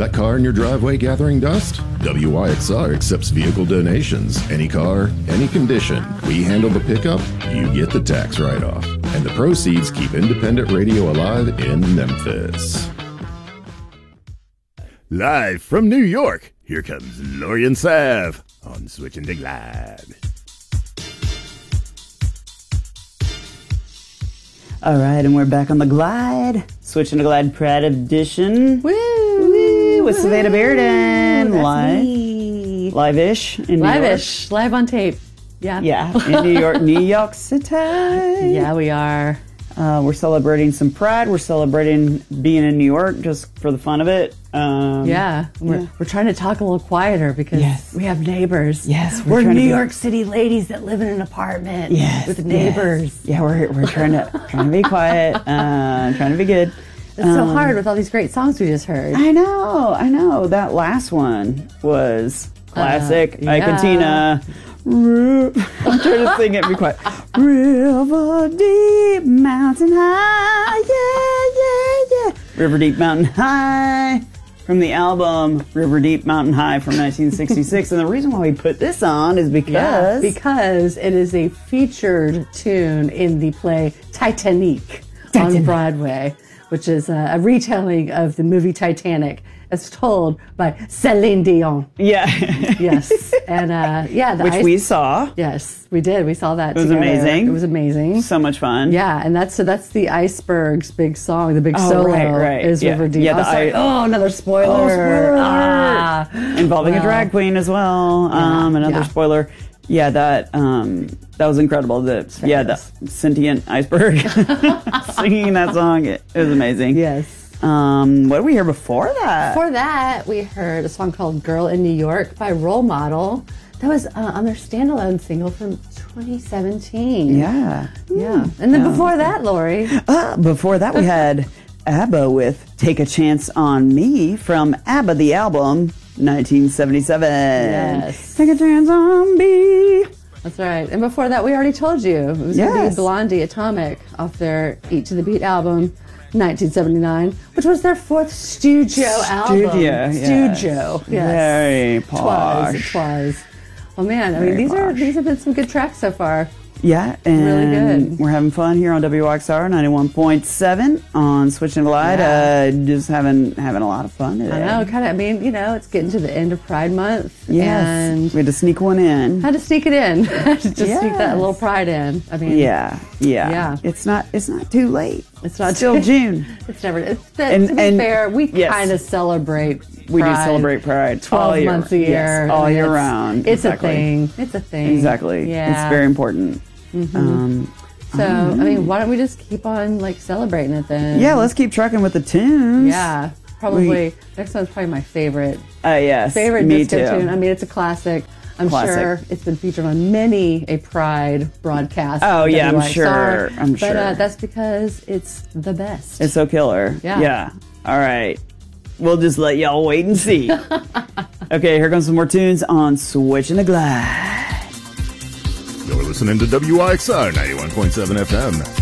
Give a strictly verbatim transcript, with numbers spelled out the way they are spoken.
That car in your driveway gathering dust? W Y X R accepts vehicle donations. Any car, any condition. We handle the pickup, you get the tax write-off. And the proceeds keep independent radio alive in Memphis. Live from New York, here comes Lori and Sav on Switching to Glide. All right, and we're back on the Glide. Switching to Glide Pride Edition. Woo! Woo! With Savannah Bearden. That's Live. me. Live-ish in New Live-ish. Live on tape. Yeah. York. Yeah, in New York, New York City. Yeah, we are. Uh, we're celebrating some pride. We're celebrating being in New York just for the fun of it. Um, yeah. We're, yeah. we're trying to talk a little quieter because yes. we have neighbors. Yes. We're, we're New be, York City ladies that live in an apartment yes, with neighbors. Yes. Yeah, we're, we're trying to trying to be quiet, uh, trying to be good. It's um, so hard with all these great songs we just heard. I know, I know. That last one was classic. Uh, yeah. Ikatina. I'm trying to sing it. Be quiet. River deep, mountain high, yeah, yeah, yeah. River deep, mountain high, from the album River Deep, Mountain High from nineteen sixty-six. And the reason why we put this on is because yeah, because it is a featured tune in the play Titanic, Titanic. on Broadway, which is a, a retelling of the movie Titanic, as told by Celine Dion. Yeah. Yes. And uh, yeah, the which ice- we saw. Yes, we did. We saw that. It was together. amazing. It was amazing. So much fun. Yeah, and that's so that's the Iceberg's big song. The big oh, solo right, right. is yeah. River Deep. Yeah, the I was like, oh, another spoiler. Oh, spoiler. Ah. Involving well, a drag queen as well. Yeah, Um, another yeah. spoiler. Yeah, that um, that was incredible. The yeah, the sentient iceberg singing that song. It, it was amazing. Yes. Um, what did we hear before that? Before that, we heard a song called Girl in New York by Role Model. That was uh, on their standalone single from twenty seventeen. Yeah. Yeah. And then Yeah. before that, Lori. Uh, before that, we had ABBA with Take a Chance on Me from ABBA, the album, nineteen seventy-seven. Yes. Take a chance on me. That's right. And before that, we already told you. It was going to Yes. be Blondie Atomic off their Eat to the Beat album, nineteen seventy-nine, which was their fourth studio album. Studio, yes. Studio. Yes. Very posh. Twas. It was. Well, man, I Very mean, these are posh. these have been some good tracks so far. Yeah, and Really good. we're having fun here on W X R ninety-one point seven on Switching to Glide. Yeah. Uh, just having having a lot of fun today. I know, kind of. I mean, you know, it's getting to the end of Pride Month. Yes, And we had to sneak one in. had to sneak it in. Had to just sneak that Yes. little Pride in. I mean, Yeah, yeah, Yeah. It's not it's not too late. It's not still too- June. It's never. It's, to And- be and- fair, we yes. kind of celebrate. We do Pride celebrate Pride twelve all year, months a year, yes, all I mean, year it's- round. It's exactly. a thing. It's a thing. Exactly. Yeah. It's very important. Mm-hmm. Um, So I mean, why don't we just keep on like celebrating it then? yeah, let's keep trucking with the tunes. Yeah, probably next one's probably my favorite. Uh, yes. Favorite me disco too. tune. I mean, it's a classic. I'm Classic. sure it's been featured on many a Pride broadcast. Oh, on yeah, I'm W X R, sure. I'm but, sure. uh, that's because it's the best. It's so killer. Yeah. Yeah. All right. We'll just let y'all wait and see. Okay, here comes some more tunes on Switching to Glide. You're listening to W I X R ninety-one point seven F M.